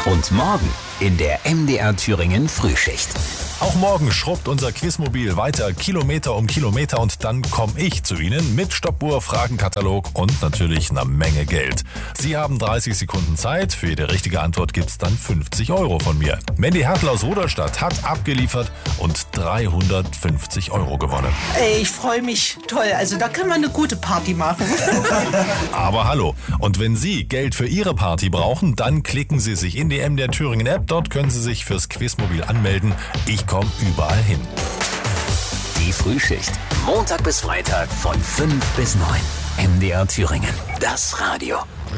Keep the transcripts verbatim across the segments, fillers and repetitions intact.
Und morgen in der M D R Thüringen Frühschicht. Auch morgen schrubbt unser Quizmobil weiter Kilometer um Kilometer und dann komme ich zu Ihnen mit Stoppuhr, Fragenkatalog und natürlich einer Menge Geld. Sie haben dreißig Sekunden Zeit. Für jede richtige Antwort gibt's dann fünfzig Euro von mir. Mandy Hertel aus Rudolstadt hat abgeliefert und dreihundertfünfzig Euro gewonnen. Ey, ich freue mich. Toll. Also da können wir eine gute Party machen. Aber hallo. Und wenn Sie Geld für Ihre Party brauchen, dann klicken Sie sich in die M D R Thüringen App. Dort können Sie sich fürs Quizmobil anmelden. Ich komme überall hin. Die Frühschicht. Montag bis Freitag von fünf bis neun. M D R Thüringen. Das Radio.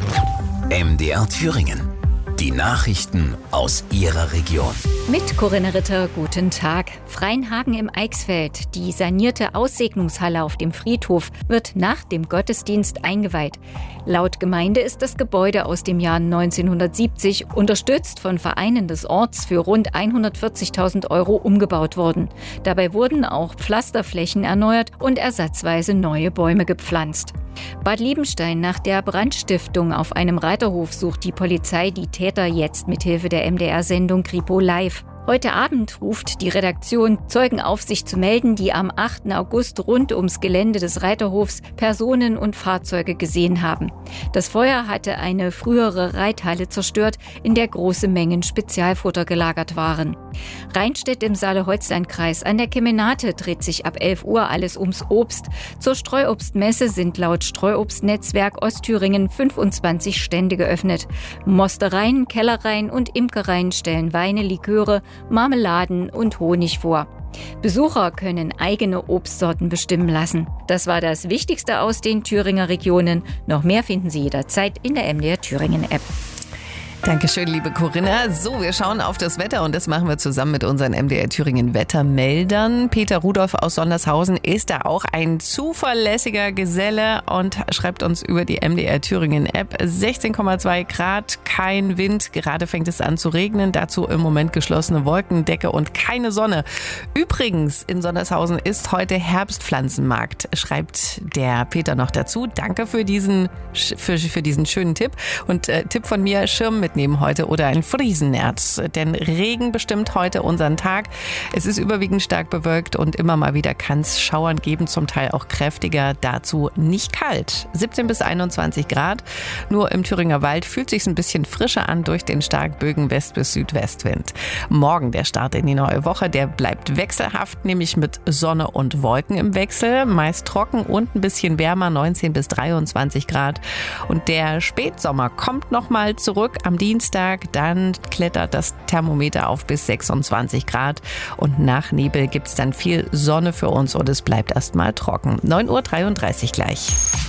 M D R Thüringen. Die Nachrichten aus Ihrer Region. Mit Corinna Ritter, guten Tag. Freienhagen im Eichsfeld. Die sanierte Aussegnungshalle auf dem Friedhof wird nach dem Gottesdienst eingeweiht. Laut Gemeinde ist das Gebäude aus dem Jahr neunzehnhundertsiebzig, unterstützt von Vereinen des Orts, für rund hundertvierzigtausend Euro umgebaut worden. Dabei wurden auch Pflasterflächen erneuert und ersatzweise neue Bäume gepflanzt. Bad Liebenstein: Nach der Brandstiftung auf einem Reiterhof sucht die Polizei die Täter jetzt mithilfe der M D R-Sendung Kripo Live. Heute Abend ruft die Redaktion Zeugen auf, sich zu melden, die am achten August rund ums Gelände des Reiterhofs Personen und Fahrzeuge gesehen haben. Das Feuer hatte eine frühere Reithalle zerstört, in der große Mengen Spezialfutter gelagert waren. Rheinstedt im Saale-Holstein-Kreis. An der Kemenate dreht sich ab elf Uhr alles ums Obst. Zur Streuobstmesse sind laut Streuobstnetzwerk Ostthüringen fünfundzwanzig Stände geöffnet. Mostereien, Kellereien und Imkereien stellen Weine, Liköre, Marmeladen und Honig vor. Besucher können eigene Obstsorten bestimmen lassen. Das war das Wichtigste aus den Thüringer Regionen. Noch mehr finden Sie jederzeit in der M D R Thüringen App. Dankeschön, liebe Corinna. So, wir schauen auf das Wetter und das machen wir zusammen mit unseren M D R Thüringen Wettermeldern. Peter Rudolph aus Sondershausen ist da auch ein zuverlässiger Geselle und schreibt uns über die M D R Thüringen App. sechzehn Komma zwei Grad, kein Wind, gerade fängt es an zu regnen. Dazu im Moment geschlossene Wolkendecke und keine Sonne. Übrigens, in Sondershausen ist heute Herbstpflanzenmarkt, schreibt der Peter noch dazu. Danke für diesen, für, für diesen schönen Tipp. Und äh, Tipp von mir: Schirm mit mitnehmen heute oder ein Friesennerz, denn Regen bestimmt heute unseren Tag. Es ist überwiegend stark bewölkt und immer mal wieder kann es Schauern geben, zum Teil auch kräftiger, dazu nicht kalt. siebzehn bis einundzwanzig Grad, nur im Thüringer Wald fühlt sich ein bisschen frischer an durch den stark böigen West- bis Südwestwind. Morgen der Start in die neue Woche, der bleibt wechselhaft, nämlich mit Sonne und Wolken im Wechsel, meist trocken und ein bisschen wärmer, neunzehn bis dreiundzwanzig Grad. Und der Spätsommer kommt nochmal zurück am Dienstag, dann klettert das Thermometer auf bis sechsundzwanzig Grad und nach Nebel gibt es dann viel Sonne für uns und es bleibt erstmal trocken. neun Uhr dreiunddreißig gleich.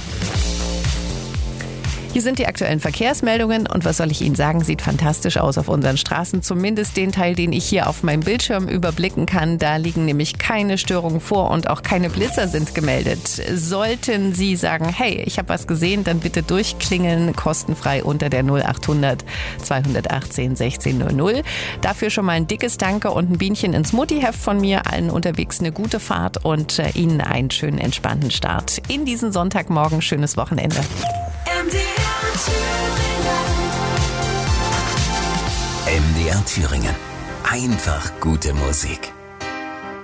Hier sind die aktuellen Verkehrsmeldungen und was soll ich Ihnen sagen, sieht fantastisch aus auf unseren Straßen, zumindest den Teil, den ich hier auf meinem Bildschirm überblicken kann. Da liegen nämlich keine Störungen vor und auch keine Blitzer sind gemeldet. Sollten Sie sagen, hey, ich habe was gesehen, dann bitte durchklingeln, kostenfrei unter der null achthundert zweihundertachtzehn sechzehn null null. Dafür schon mal ein dickes Danke und ein Bienchen ins Muttiheft von mir. Allen unterwegs eine gute Fahrt und äh, Ihnen einen schönen, entspannten Start in diesen Sonntagmorgen. Schönes Wochenende. M D R Thüringen. Einfach gute Musik.